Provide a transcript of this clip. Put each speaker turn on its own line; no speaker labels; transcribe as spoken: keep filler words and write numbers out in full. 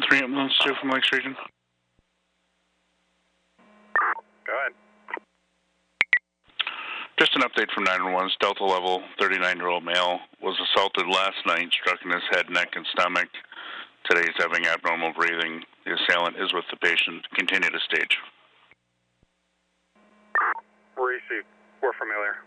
three ambulance two from Lakes Region.
Go ahead.
Just an update from nine one one. Delta level, thirty-nine-year-old male was assaulted last night, struck in his head, neck, and stomach. Today he's having abnormal breathing. The assailant is with the patient. Continue to stage.
Received. We're familiar.